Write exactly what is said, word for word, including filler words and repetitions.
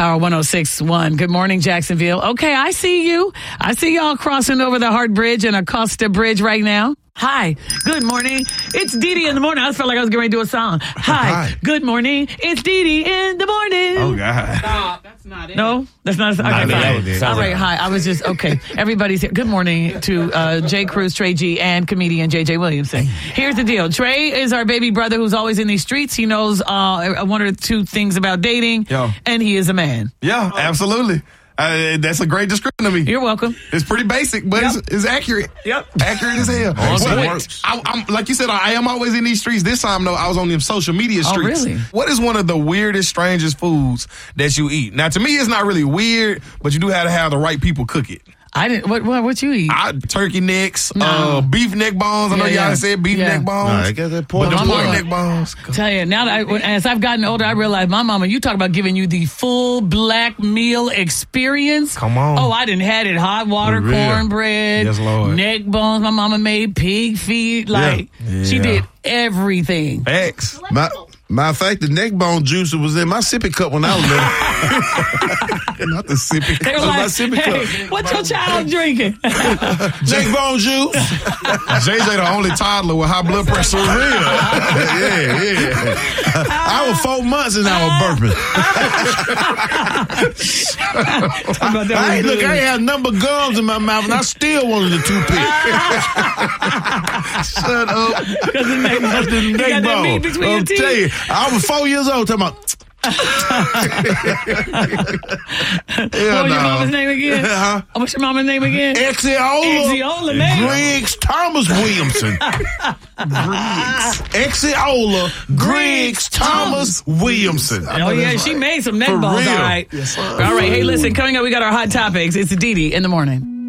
Power one oh six point one. Good morning, Jacksonville. Okay, I see you. I see y'all crossing over the Hart Bridge and Acosta Bridge right now. Hi, good morning. It's Dee Dee in the morning. I felt like I was getting ready to do a song. Hi, Hi. good morning. It's Dee Dee in the morning. Oh, God. Stop. That's not it. No, that's not. Okay, Not fine. it. All right, hi. I was just, okay. Everybody's here. Good morning to uh, Jay Cruz, Trey G, and comedian J J Williamson. Here's the deal. Trey is our baby brother who's always in these streets. He knows uh, one or two things about dating, Yo. and he is a man. Yeah, absolutely. Uh, that's a great description of me. You're welcome. It's pretty basic, but Yep. it's, it's accurate. Yep. Accurate as hell. Awesome. Well, Works. I, I'm, like you said, I am always in these streets. This time, though, I was on them social media Oh, streets. really? What is one of the weirdest, strangest foods that you eat? Now, to me, it's not really weird, but you do have to have the right people cook it. I didn't, what, what, what you eat? I, turkey necks, No. uh, beef neck bones. I know Yeah, y'all yeah. said beef Yeah. neck bones. Nah, I got that pork. But the My pork mama- neck bones. Tell you, now that I, as I've gotten older, I realize my mama, you talk about giving you the full black meal experience. Come on. Oh, I didn't had it. Hot water, For real. cornbread, Yes, Lord. neck bones. My mama made pig feet. Like, Yeah. she Yeah. did everything. X. My, matter of fact, the neck bone juicer was in my sippy cup when I was little. Not the sippy. They were my like, sippy hey, cup. what's your child drinking? neck bone juice. J J the only toddler with high blood pressure. For real. yeah, yeah. I was four months and I was burping. Talk about that I was ain't, look, good. I ain't had number gums in my mouth and I still wanted a toothpick. Shut up. Because the neck bone. The You neck got that bone. meat between your I'll teeth. tell you, I was four years old talking about. What Hell was your no. mama's name again? Huh? What's your mama's name again? Exiola. Exiola, man. Griggs Thomas Williamson. Exiola Griggs Thomas Williamson. Oh, yeah, she made some neck For balls, real. all right. Yes, sir. All right, hey, listen, coming up, we got our hot topics. It's Dee Dee in the morning.